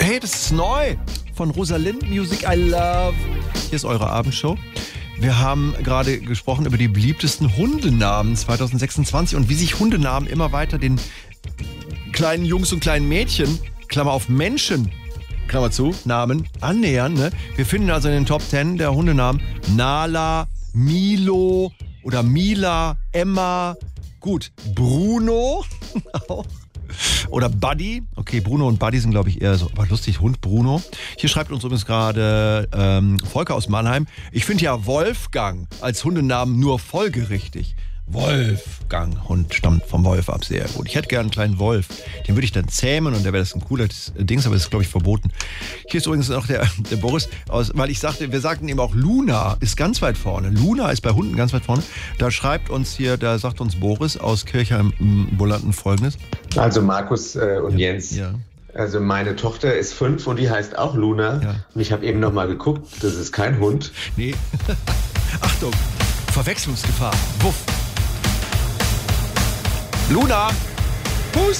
Hey, das ist neu von Rosalind Music I Love. Hier ist eure Abendshow. Wir haben gerade gesprochen über die beliebtesten Hundenamen 2026 und wie sich Hundenamen immer weiter den kleinen Jungs und kleinen Mädchen, Klammer auf Menschen, Klammer zu, Namen, annähern. Ne? Wir finden also in den Top 10 der Hundenamen Nala, Milo oder Mila, Emma, gut, Bruno auch. Oder Buddy. Okay, Bruno und Buddy sind, glaube ich, eher so. Aber lustig, Hund Bruno. Hier schreibt uns übrigens gerade Volker aus Mannheim. Ich finde ja Wolfgang als Hundenamen nur folgerichtig. Wolfgang. Hund stammt vom Wolf ab. Sehr gut. Ich hätte gerne einen kleinen Wolf. Den würde ich dann zähmen und der wäre das ein cooler Dings, aber das ist, glaube ich, verboten. Hier ist übrigens noch der Boris, weil wir sagten eben auch Luna ist ganz weit vorne. Luna ist bei Hunden ganz weit vorne. Da sagt uns Boris aus Kirchheim Bullanten Folgendes. Also Markus und Jens. Ja. Also meine Tochter ist 5 und die heißt auch Luna. Ja. Und ich habe eben noch mal geguckt, das ist kein Hund. Nee. Achtung, Verwechslungsgefahr. Wuff. Luna, Fuß.